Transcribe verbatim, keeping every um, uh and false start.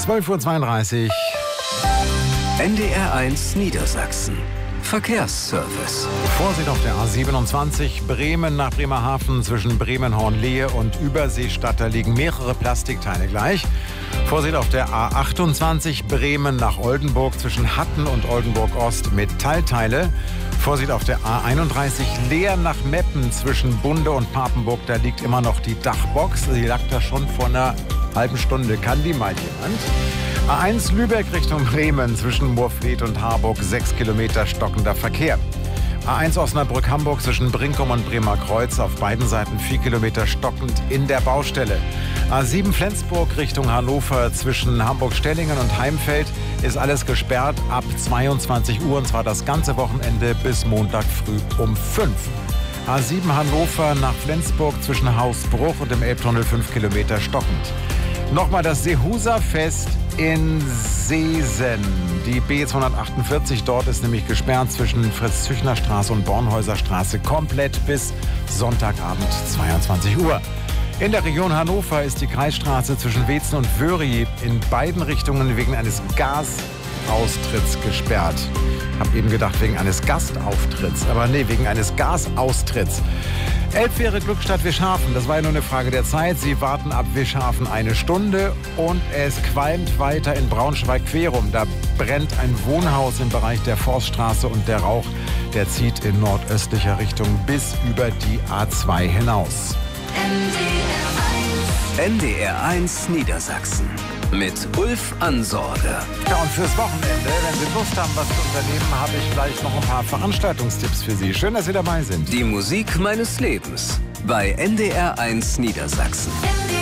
zwölf Uhr zweiunddreißig. N D R eins Niedersachsen. Verkehrsservice. Vorsicht auf der A siebenundzwanzig, Bremen nach Bremerhaven. Zwischen Bremen-Hornlehe und Überseestadt liegen mehrere Plastikteile gleich. Vorsicht auf der A achtundzwanzig, Bremen nach Oldenburg. Zwischen Hatten und Oldenburg-Ost Metallteile. Vorsicht auf der A einunddreißig, Leer nach Meppen. Zwischen Bunde und Papenburg, da liegt immer noch die Dachbox. Die lag da schon vor einer halben Stunde. Kann die mal jemand? A eins Lübeck Richtung Bremen, zwischen Moorfried und Harburg, sechs Kilometer stockender Verkehr. A eins Osnabrück-Hamburg zwischen Brinkum und Bremer Kreuz, auf beiden Seiten vier Kilometer stockend in der Baustelle. A sieben Flensburg Richtung Hannover, zwischen Hamburg-Stellingen und Heimfeld ist alles gesperrt ab zweiundzwanzig Uhr, und zwar das ganze Wochenende bis Montag früh um fünf. A sieben Hannover nach Flensburg zwischen Hausbruch und dem Elbtunnel fünf Kilometer stockend. Nochmal das Seehuser-Fest in Seesen. Die B zweihundertachtundvierzig dort ist nämlich gesperrt zwischen Fritz-Züchner-Straße und Bornhäuser-Straße komplett bis Sonntagabend zweiundzwanzig Uhr. In der Region Hannover ist die Kreisstraße zwischen Wetzen und Wöri in beiden Richtungen wegen eines Gasaustritts gesperrt. Ich habe eben gedacht, wegen eines Gastauftritts, aber nee, wegen eines Gasaustritts. Elbfähre Glückstadt Wischhafen, das war ja nur eine Frage der Zeit. Sie warten ab Wischhafen eine Stunde und es qualmt weiter in Braunschweig-Querum. Da brennt ein Wohnhaus im Bereich der Forststraße und der Rauch, der zieht in nordöstlicher Richtung bis über die A zwei hinaus. N D R eins Niedersachsen mit Ulf Ansorge. Ja, und fürs Wochenende, wenn Sie Lust haben, was zu unternehmen, habe ich gleich noch ein paar Veranstaltungstipps für Sie. Schön, dass Sie dabei sind. Die Musik meines Lebens bei N D R eins Niedersachsen.